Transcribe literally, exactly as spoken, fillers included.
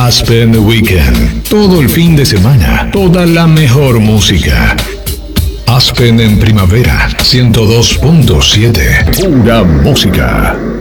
Aspen Weekend. Todo el fin de semana, toda la mejor música. Aspen en primavera, ciento dos punto siete. Pura música.